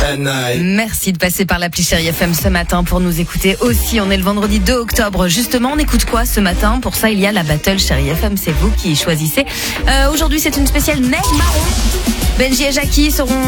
Merci de passer par l'appli Chérie FM ce matin pour nous écouter aussi. On est le vendredi 2 octobre. Justement, on écoute quoi ce matin? Pour ça, il y a la Battle Chérie FM. C'est vous qui choisissez. Aujourd'hui, c'est une spéciale Neige Marron. Benji et Jackie seront